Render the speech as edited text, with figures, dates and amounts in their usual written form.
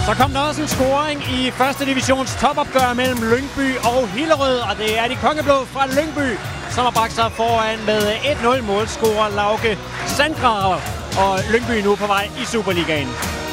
Så kom der også en scoring i første divisions topopgør mellem Lyngby og Hillerød, og det er de kongeblå fra Lyngby, som har bragt sig foran med 1-0 målscorer Lauke Sandgraver, og Lyngby nu på vej i Superligaen.